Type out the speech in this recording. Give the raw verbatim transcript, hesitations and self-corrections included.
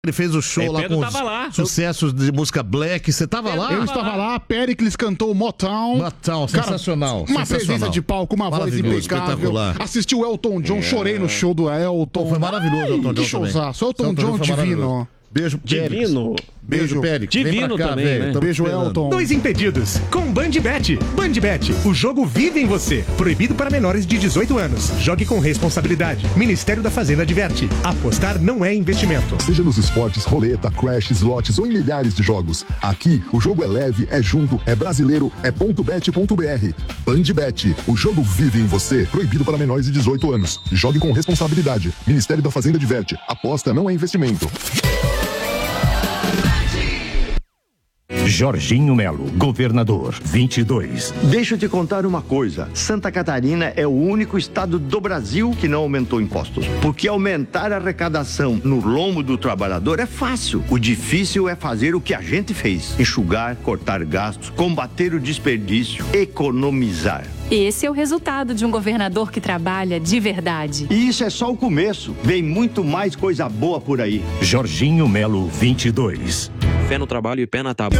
Ele fez o show É, lá Pedro com tava os lá. sucessos de música black. Você tava lá? Eu estava lá, Péricles cantou Motown. Motown, sensacional. Uma sensacional. presença de palco, uma voz Maravilhoso, impecável. espetacular. Assisti o Elton John, chorei no show do Elton. Pô, foi maravilhoso o Elton John Que showzaço. também. Elton John foi divino. maravilhoso. Beijo, Péricles. Divino. Beijo, Péricles. Vem Divino pra cá, também, velho. né? Tamo Beijo, esperando. Elton. Dois Impedidos, com BandBet. BandBet, o jogo vive em você. Proibido para menores de dezoito anos. Jogue com responsabilidade. Ministério da Fazenda adverte. Apostar não é investimento. Seja nos esportes, roleta, crash, slots ou em milhares de jogos. Aqui, o jogo é leve, é junto, é brasileiro, é ponto bet ponto br. BandBet, o jogo vive em você. Proibido para menores de dezoito anos. Jogue com responsabilidade. Ministério da Fazenda adverte. Aposta não é investimento. Jorginho Melo, governador, vinte e dois. Deixa eu te contar uma coisa. Santa Catarina é o único estado do Brasil que não aumentou impostos. Porque aumentar a arrecadação no lombo do trabalhador é fácil. O difícil é fazer o que a gente fez. Enxugar, cortar gastos, combater o desperdício, economizar. Esse é o resultado de um governador que trabalha de verdade. E isso é só o começo. Vem muito mais coisa boa por aí. Jorginho Melo, vinte e dois. Fé no trabalho e pé na tábua.